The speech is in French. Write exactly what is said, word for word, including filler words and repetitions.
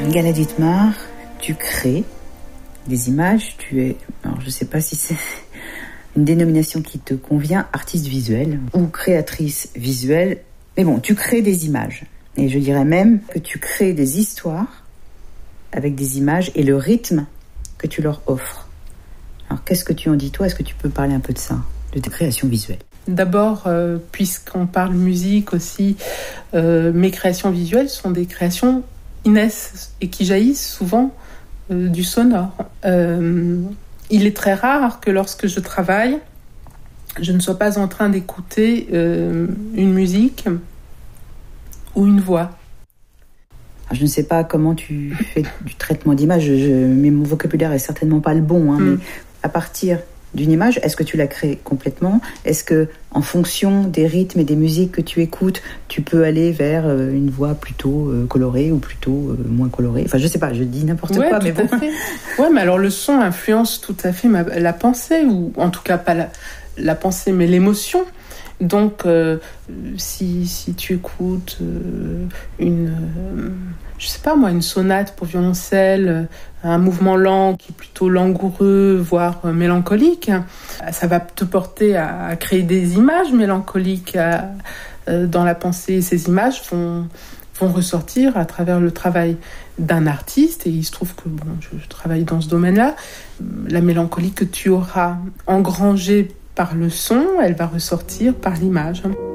Gala Dittmar, tu crées des images, tu es, alors je ne sais pas si c'est une dénomination qui te convient, artiste visuel ou créatrice visuelle, mais bon, tu crées des images. Et je dirais même que tu crées des histoires avec des images et le rythme que tu leur offres. Alors qu'est-ce que tu en dis toi ? Est-ce que tu peux parler un peu de ça, de tes créations visuelles ? D'abord, euh, puisqu'on parle musique aussi, euh, mes créations visuelles sont des créations qui naissent et qui jaillissent souvent euh, du sonore. Euh, il est très rare que lorsque je travaille, je ne sois pas en train d'écouter euh, une musique ou une voix. Alors, je ne sais pas comment tu fais du traitement d'image, je, je, mais mon vocabulaire est certainement pas le bon, hein, mm. mais à partir d'une image, est-ce que tu la crées complètement ? Est-ce que, en fonction des rythmes et des musiques que tu écoutes, tu peux aller vers euh, une voix plutôt euh, colorée ou plutôt euh, moins colorée ? Enfin, je sais pas, je dis n'importe ouais, quoi, tout mais à bon. Fait. Ouais, mais alors le son influence tout à fait ma, la pensée, ou en tout cas pas la, la pensée, mais l'émotion. Donc, euh, si, si tu écoutes euh, une, euh, je sais pas moi, une sonate pour violoncelle, un mouvement lent qui est plutôt langoureux, voire euh, mélancolique, ça va te porter à, à créer des images mélancoliques à, euh, dans la pensée. Et ces images vont, vont ressortir à travers le travail d'un artiste. Et il se trouve que bon, je, je travaille dans ce domaine-là. La mélancolie que tu auras engrangée par le son, elle va ressortir par l'image.